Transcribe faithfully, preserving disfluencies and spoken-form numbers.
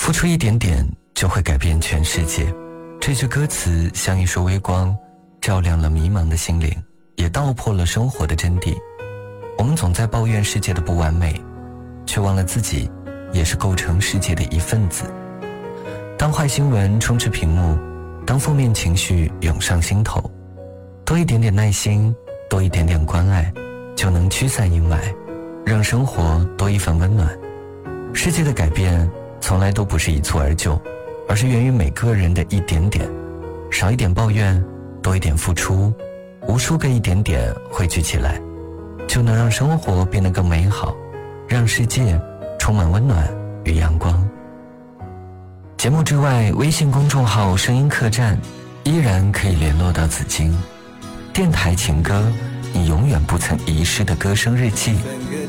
付出一点点就会改变全世界。这句歌词像一束微光，照亮了迷茫的心灵，也道破了生活的真谛。我们总在抱怨世界的不完美，却忘了自己也是构成世界的一份子。当坏新闻充斥屏幕，当负面情绪涌上心头，多一点点耐心，多一点点关爱，就能驱散阴霾，让生活多一份温暖。世界的改变从来都不是一蹴而就，而是源于每个人的一点点。少一点抱怨，多一点付出，无数个一点点汇聚起来，就能让生活变得更美好，让世界充满温暖与阳光。节目之外，微信公众号声音客栈依然可以联络到紫金。电台情歌，你永远不曾遗失的歌声日记。